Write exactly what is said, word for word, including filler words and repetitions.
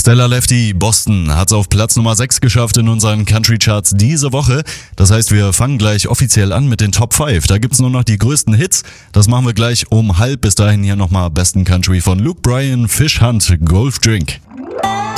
Stella Lefty, Boston, hat's auf Platz Nummer sechs geschafft in unseren Country Charts diese Woche. Das heißt, wir fangen gleich offiziell an mit den Top fünf. Da gibt's nur noch die größten Hits. Das machen wir gleich um halb. Bis dahin hier nochmal besten Country von Luke Bryan, Fish Hunt, Golf Drink.